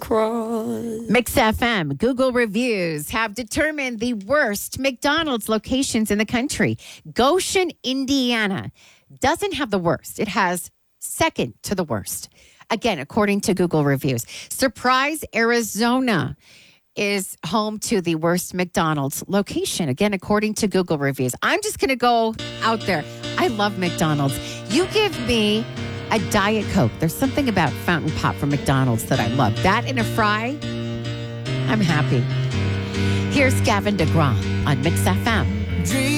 crossed. Mix FM, Google reviews have determined the worst McDonald's locations in the country. Goshen, Indiana doesn't have the worst. It has second to the worst. Again, according to Google reviews. Surprise, Arizona is home to the worst McDonald's location. Again, according to Google reviews. I'm just going to go out there. I love McDonald's. You give me a Diet Coke. There's something about fountain pop from McDonald's that I love. That in a fry, I'm happy. Here's Gavin DeGraw on Mix FM.